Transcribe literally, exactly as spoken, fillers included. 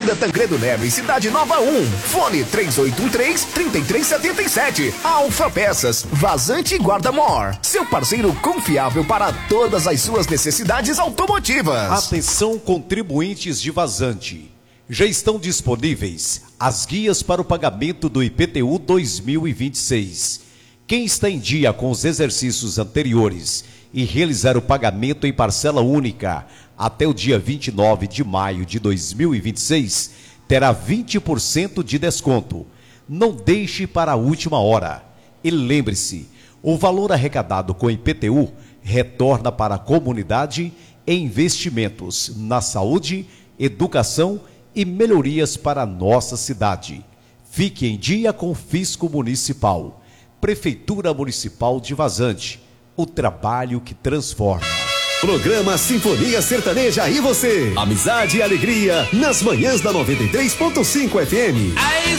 Avenida Tancredo Neves, Cidade Nova um. Fone três oito um três, três três sete sete. Alfa Peças, Vazante e Guarda-Mor. Seu parceiro confiável para todas as suas necessidades automotivas. Atenção, contribuintes de Vazante. Já estão disponíveis as guias para o pagamento do I P T U dois mil e vinte e seis. Quem está em dia com os exercícios anteriores e realizar o pagamento em parcela única até o dia vinte e nove de maio de dois mil e vinte e seis, terá vinte por cento de desconto. Não deixe para a última hora. E lembre-se, o valor arrecadado com I P T U retorna para a comunidade em investimentos na saúde, educação e melhorias para a nossa cidade. Fique em dia com o Fisco Municipal. Prefeitura Municipal de Vazante. O trabalho que transforma. Programa Sinfonia Sertaneja e você. Amizade e alegria nas manhãs da noventa e três ponto cinco F M.